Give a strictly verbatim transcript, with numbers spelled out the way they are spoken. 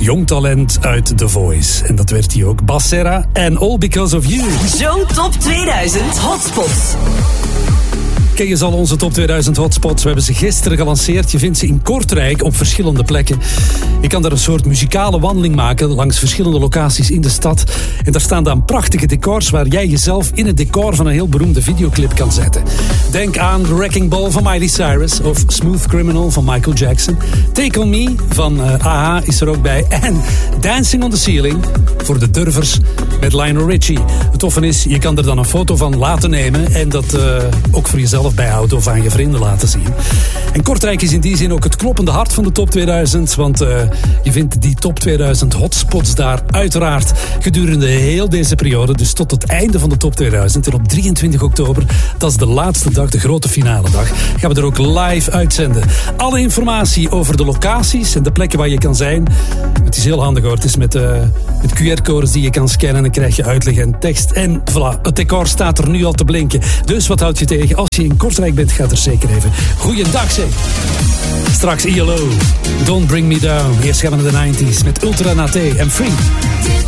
jong talent uit The Voice. En dat werd hij ook. Basera and All Because of You. Zo Top tweeduizend Hotspots. Ken je al onze Top tweeduizend Hotspots? We hebben ze gisteren gelanceerd. Je vindt ze in Kortrijk op verschillende plekken. Je kan daar een soort muzikale wandeling maken langs verschillende locaties in de stad. En daar staan dan prachtige decors waar jij jezelf in het decor van een heel beroemde videoclip kan zetten. Denk aan The Wrecking Ball van Miley Cyrus of Smooth Criminal van Michael Jackson. Take On Me van uh, A H is er ook bij. En Dancing on the Ceiling voor de durvers met Lionel Richie. Het toffe is, je kan er dan een foto van laten nemen en dat uh, ook voor jezelf bijhouden of aan je vrienden laten zien. En Kortrijk is in die zin ook het kloppende hart van de Top tweeduizend, want uh, je vindt die Top tweeduizend Hotspots daar uiteraard gedurende heel deze periode, dus tot het einde van de Top tweeduizend. En op drieëntwintig oktober, dat is de laatste dag, de grote finale dag, gaan we er ook live uitzenden. Alle informatie over de locaties en de plekken waar je kan zijn. Het is heel handig hoor, het is met, uh, met Q R-codes die je kan scannen en dan krijg je uitleg en tekst. En voilà, het decor staat er nu al te blinken. Dus wat houd je tegen? Als je in Kortrijk bent, ga er zeker even. Goeiedag zeg. Straks I L O. Don't Bring Me Down. Eerst gaan we naar de nineties met Ultra Naté en Free.